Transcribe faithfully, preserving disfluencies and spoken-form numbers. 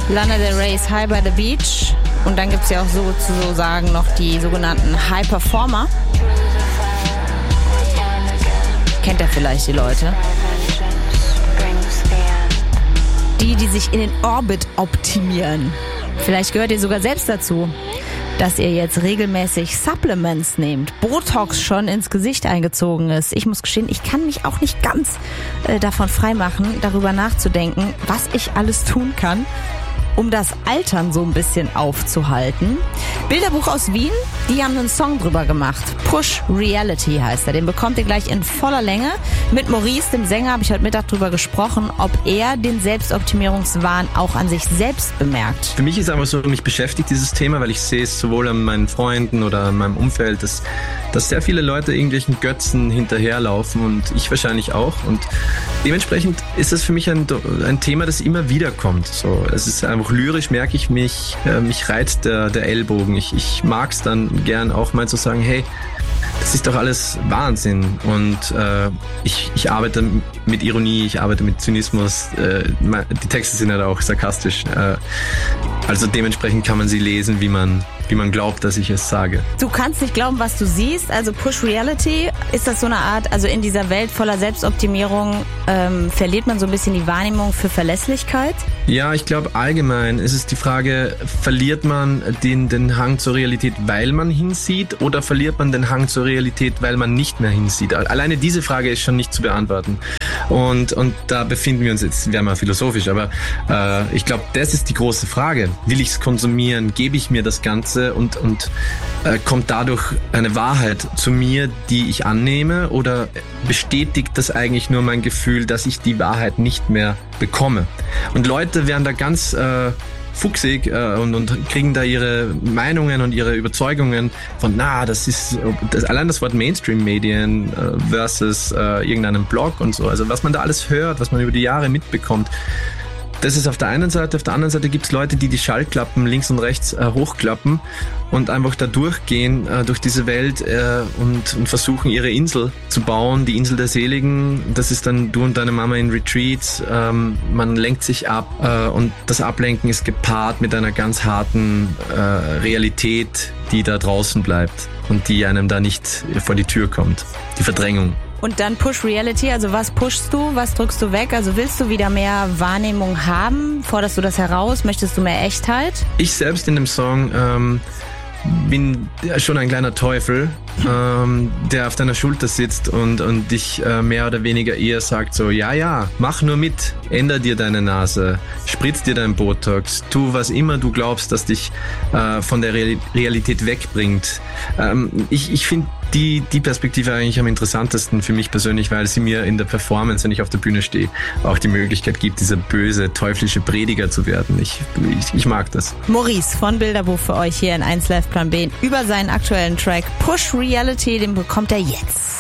Lana Del Rey's High by the Beach. Und dann gibt es ja auch sozusagen noch die sogenannten High Performer. Kennt ihr vielleicht die Leute? Die, die sich in den Orbit optimieren. Vielleicht gehört ihr sogar selbst dazu, dass ihr jetzt regelmäßig Supplements nehmt, Botox schon ins Gesicht eingezogen ist. Ich muss gestehen, ich kann mich auch nicht ganz äh, davon freimachen, darüber nachzudenken, was ich alles tun kann, um das Altern so ein bisschen aufzuhalten. Bilderbuch aus Wien, die haben einen Song drüber gemacht. Push Reality heißt er. Den bekommt ihr gleich in voller Länge. Mit Maurice, dem Sänger, habe ich heute Mittag drüber gesprochen, ob er den Selbstoptimierungswahn auch an sich selbst bemerkt. Für mich ist einfach so, mich beschäftigt dieses Thema, weil ich sehe es sowohl an meinen Freunden oder an meinem Umfeld, dass, dass sehr viele Leute irgendwelchen Götzen hinterherlaufen und ich wahrscheinlich auch. Und dementsprechend ist das für mich ein, ein Thema, das immer wieder kommt. So, es ist einfach lyrisch, merke ich mich, äh, mich reizt der, der Ellbogen. Ich, ich mag es dann gern auch mal zu sagen, hey, das ist doch alles Wahnsinn. Und äh, ich, ich arbeite mit Ironie, ich arbeite mit Zynismus. Äh, die Texte sind halt auch sarkastisch. Äh, also dementsprechend kann man sie lesen, wie man, wie man glaubt, dass ich es sage. Du kannst nicht glauben, was du siehst. Also Push Reality, ist das so eine Art, also in dieser Welt voller Selbstoptimierung ähm, verliert man so ein bisschen die Wahrnehmung für Verlässlichkeit? Ja, ich glaube allgemein ist es die Frage, verliert man den, den Hang zur Realität, weil man hinsieht, oder verliert man den Hang zur Realität, weil man nicht mehr hinsieht? Alleine diese Frage ist schon nicht zu beantworten. Und, und da befinden wir uns jetzt, wäre mal philosophisch, aber äh, ich glaube, das ist die große Frage. Will ich es konsumieren? Gebe ich mir das Ganze und, und äh, kommt dadurch eine Wahrheit zu mir, die ich annehme, oder bestätigt das eigentlich nur mein Gefühl, dass ich die Wahrheit nicht mehr bekomme? Und Leute werden da ganz äh, fuchsig äh, und, und kriegen da ihre Meinungen und ihre Überzeugungen von, na, das ist das, allein das Wort Mainstream-Medien äh, versus äh, irgendeinem Blog und so. Also was man da alles hört, was man über die Jahre mitbekommt, das ist auf der einen Seite. Auf der anderen Seite gibt es Leute, die die Schallklappen links und rechts äh, hochklappen und einfach da durchgehen äh, durch diese Welt äh, und, und versuchen, ihre Insel zu bauen, die Insel der Seligen. Das ist dann du und deine Mama in Retreats. Ähm, man lenkt sich ab äh, und das Ablenken ist gepaart mit einer ganz harten äh, Realität, die da draußen bleibt und die einem da nicht vor die Tür kommt. Die Verdrängung. Und dann Push Reality, also was pushst du, was drückst du weg? Also willst du wieder mehr Wahrnehmung haben? Forderst du das heraus? Möchtest du mehr Echtheit? Ich selbst in dem Song ähm, bin schon ein kleiner Teufel, ähm, der auf deiner Schulter sitzt und, und dich äh, mehr oder weniger eher sagt so, ja, ja, mach nur mit, änder dir deine Nase, spritz dir dein Botox, tu was immer du glaubst, dass dich äh, von der Real- Realität wegbringt. Ähm, ich ich finde die, die Perspektive eigentlich am interessantesten für mich persönlich, weil sie mir in der Performance, wenn ich auf der Bühne stehe, auch die Möglichkeit gibt, dieser böse, teuflische Prediger zu werden. Ich, ich, ich mag das. Maurice von Bilderbuch für euch hier in eins Live Plan B über seinen aktuellen Track Push Reality, den bekommt er jetzt.